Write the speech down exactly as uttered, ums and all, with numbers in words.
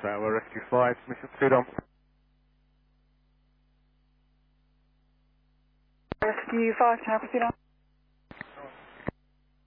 Tower, Rescue five, mission proceed on. Rescue five, can I proceed on?